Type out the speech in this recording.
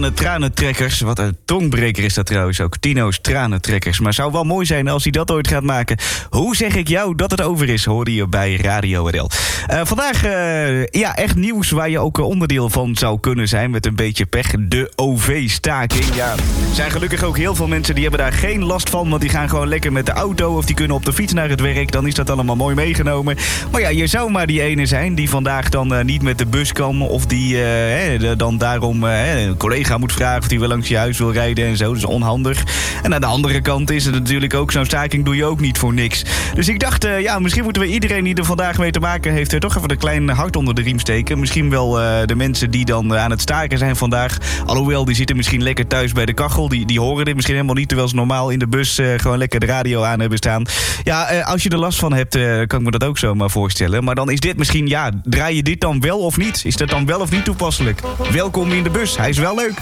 De tranentrekkers, wat een tongbreker is dat trouwens ook. Tino's tranentrekkers. Maar zou wel mooi zijn als hij dat ooit gaat maken. Hoe zeg ik jou dat het over is, hoorde je bij Radio RL. Vandaag echt nieuws waar je ook onderdeel van zou kunnen zijn. Met een beetje pech, de OV-staking. Ja, er zijn gelukkig ook heel veel mensen die hebben daar geen last van. Want die gaan gewoon lekker met de auto of die kunnen op de fiets naar het werk. Dan is dat allemaal mooi meegenomen. Maar ja, je zou maar die ene zijn die vandaag dan niet met de bus kan. Of die dan daarom een collega moet vragen of hij wel langs je huis wil rijden en zo. Dat is onhandig. En aan de andere kant is het natuurlijk ook zo'n staking doe je ook niet voor niks. Dus ik dacht, misschien moeten we iedereen die er vandaag mee te maken heeft toch even een klein hart onder de riem steken. Misschien wel de mensen die dan aan het staken zijn vandaag. Alhoewel, die zitten misschien lekker thuis bij de kachel. Die horen dit misschien helemaal niet, terwijl ze normaal in de bus gewoon lekker de radio aan hebben staan. Ja, als je er last van hebt, kan ik me dat ook zomaar voorstellen. Maar dan is dit misschien, draai je dit dan wel of niet? Is dat dan wel of niet toepasselijk? Welkom in de bus, hij is wel leuk.